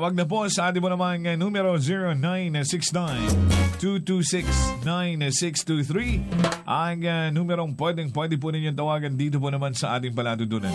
Tawag na po sa ating mo naman numero 0969-226-9623. Ang numerong pwede po ninyong tawagan dito po naman sa ating palatuntunan.